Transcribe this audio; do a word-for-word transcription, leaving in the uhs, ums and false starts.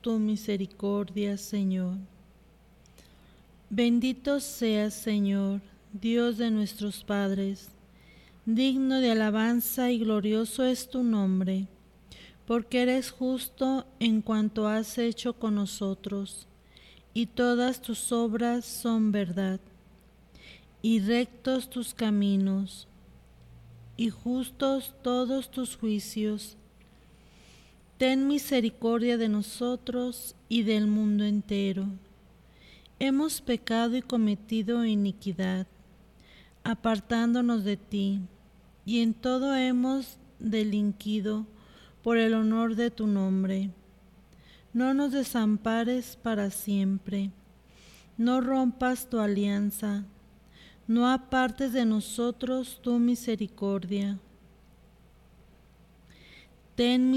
tu misericordia, Señor. Bendito seas, Señor, Dios de nuestros padres, digno de alabanza y glorioso es tu nombre, porque eres justo en cuanto has hecho con nosotros, y todas tus obras son verdad, y rectos tus caminos, y justos todos tus juicios. Ten misericordia de nosotros y del mundo entero. Hemos pecado y cometido iniquidad, apartándonos de ti, y en todo hemos delinquido por el honor de tu nombre. No nos desampares para siempre, no rompas tu alianza, no apartes de nosotros tu misericordia. Ten